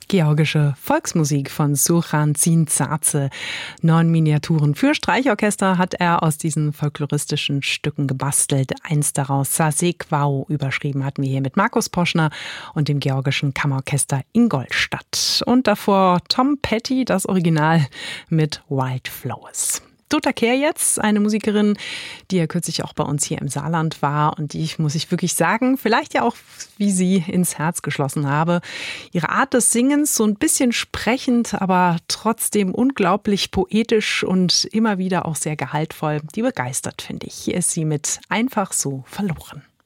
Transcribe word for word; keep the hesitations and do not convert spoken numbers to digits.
Georgische Volksmusik von Surjan Cinzadze. Neun Miniaturen für Streichorchester hat er aus diesen folkloristischen Stücken gebastelt. Eins daraus, Sasequao, überschrieben hatten wir hier mit Markus Poschner und dem Georgischen Kammerorchester Ingolstadt. Und davor Tom Petty, das Original mit Wildflowers. Dota Kehr jetzt, eine Musikerin, die ja kürzlich auch bei uns hier im Saarland war und die ich, muss ich wirklich sagen, vielleicht ja auch wie sie ins Herz geschlossen habe. Ihre Art des Singens, so ein bisschen sprechend, aber trotzdem unglaublich poetisch und immer wieder auch sehr gehaltvoll. Die begeistert, finde ich. Hier ist sie mit Einfach so verloren.